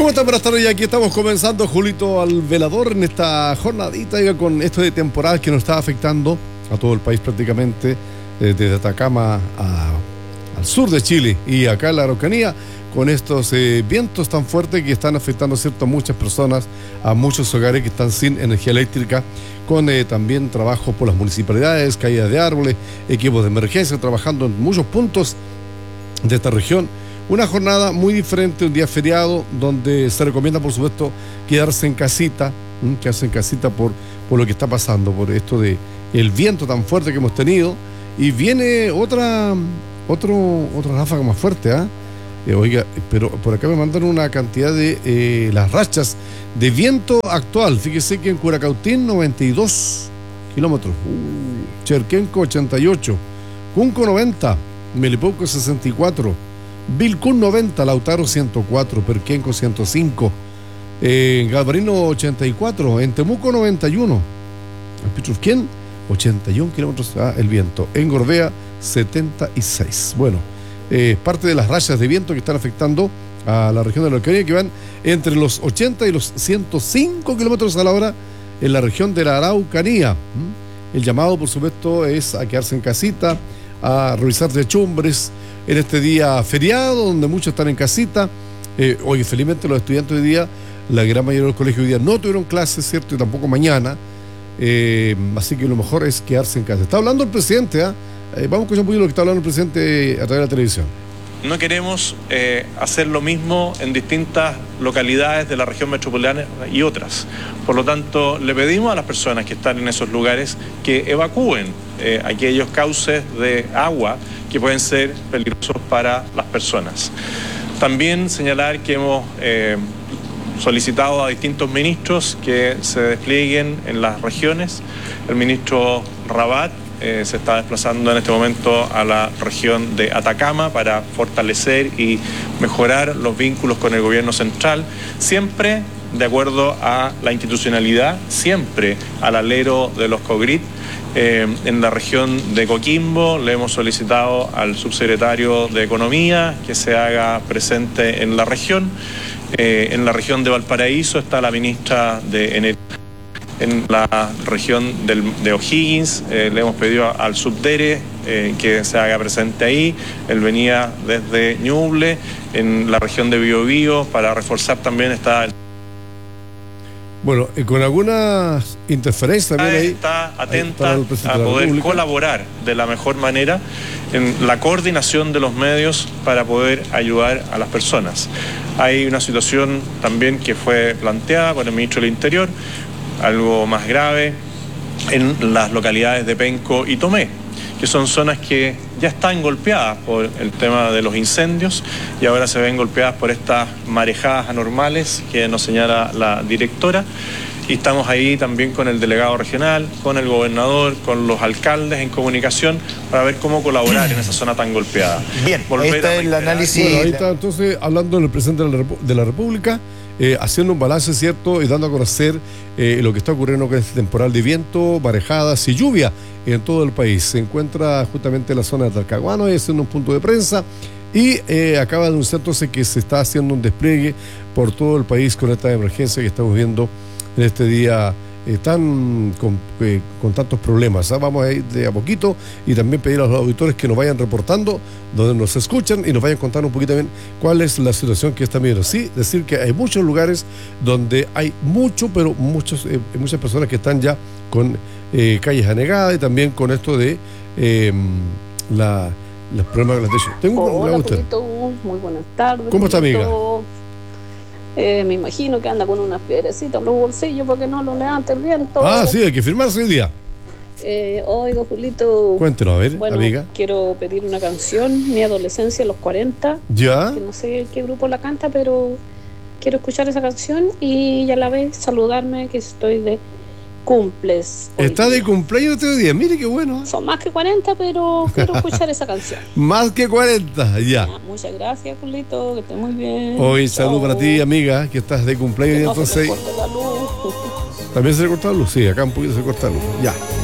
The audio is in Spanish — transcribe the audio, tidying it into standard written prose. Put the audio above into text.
¿Cómo están? Buenas tardes, y aquí estamos comenzando, Julito, al velador en esta jornadita con esto de temporal que nos está afectando a todo el país prácticamente, desde Atacama al sur de Chile y acá en la Araucanía, con estos vientos tan fuertes que están afectando, ¿cierto?, a muchas personas, a muchos hogares que están sin energía eléctrica, con también trabajo por las municipalidades, caídas de árboles, equipos de emergencia trabajando en muchos puntos de esta región. Una jornada muy diferente, un día feriado, donde se recomienda, por supuesto, quedarse en casita por lo que está pasando, por esto de el viento tan fuerte que hemos tenido. Y viene otra ráfaga más fuerte, oiga, pero por acá me mandan una cantidad de las rachas de viento actual. Fíjese que en Curacautín 92 kilómetros, Cherquenco 88, Cunco 90, Melipeuco 64, Vilcún 90, Lautaro 104, Perquenco 105, Galvarino 84, en Temuco 91, en Pichurquén 81 kilómetros el viento, en Gorbea 76. Bueno, parte de las rachas de viento que están afectando a la región de la Araucanía, que van entre los 80 y los 105 kilómetros a la hora en la región de la Araucanía. El llamado, por supuesto, es a quedarse en casita, a revisar techumbres en este día feriado, donde muchos están en casita. Hoy, felizmente, los estudiantes hoy día, la gran mayoría de los colegios hoy día no tuvieron clases, ¿cierto? Y tampoco mañana. Así que lo mejor es quedarse en casa. Está hablando el presidente, Vamos a escuchar un poquito lo que está hablando el presidente a través de la televisión. No queremos hacer lo mismo en distintas localidades de la región metropolitana y otras. Por lo tanto, le pedimos a las personas que están en esos lugares que evacúen aquellos cauces de agua que pueden ser peligrosos para las personas. También señalar que hemos solicitado a distintos ministros que se desplieguen en las regiones. El ministro Rabat se está desplazando en este momento a la región de Atacama para fortalecer y mejorar los vínculos con el gobierno central, siempre de acuerdo a la institucionalidad, siempre al alero de los COGRID. En la región de Coquimbo le hemos solicitado al subsecretario de Economía que se haga presente en la región. En la región de Valparaíso está la ministra de Energía. En la región de O'Higgins le hemos pedido al subdere que se haga presente ahí. Él venía desde Ñuble. En la región de Biobío, para reforzar también está... Bueno, con algunas interferencias también ahí. Está atenta a poder colaborar de la mejor manera en la coordinación de los medios para poder ayudar a las personas. Hay una situación también que fue planteada por el ministro del Interior, algo más grave, en las localidades de Penco y Tomé, que son zonas que ya están golpeadas por el tema de los incendios y ahora se ven golpeadas por estas marejadas anormales que nos señala la directora. Y estamos ahí también con el delegado regional, con el gobernador, con los alcaldes en comunicación para ver cómo colaborar en esa zona tan golpeada. Bien, este es el análisis. Bueno, ahí está entonces hablando el presidente de la República, haciendo un balance, ¿cierto?, y dando a conocer lo que está ocurriendo con este temporal de viento, marejadas y lluvia en todo el país. Se encuentra justamente en la zona de Talcahuano, y haciendo un punto de prensa, y acaba de anunciar entonces que se está haciendo un despliegue por todo el país con esta emergencia que estamos viendo en este día tan con tantos problemas. Vamos a ir de a poquito y también pedir a los auditores que nos vayan reportando donde nos escuchan y nos vayan contando un poquito bien cuál es la situación que están viendo. Sí, decir que hay muchos lugares donde hay muchas personas que están ya con calles anegadas y también con esto de los problemas de la techo. Hola, Julito, muy buenas tardes. ¿Cómo está, amiga? Me imagino que anda con una piedrecita en los bolsillos porque no lo levanta el viento. Sí, hay que firmarse hoy día. Oiga, Julito. Cuéntenos, a ver, bueno, amiga. Quiero pedir una canción, Mi adolescencia, los 40. ¿Ya? Que no sé qué grupo la canta, pero quiero escuchar esa canción y a la vez saludarme que estoy de cumples. Está de cumpleaños este día, mire qué bueno. Son más que 40, pero quiero escuchar esa canción. Más que 40, ya. Muchas gracias, Julito, que estés muy bien. Hoy salud para ti, amiga, que estás de cumpleaños. Que no entonces. se te corte la luz. ¿También se le corta la luz? Sí, acá un poquito se corta la luz. Ya.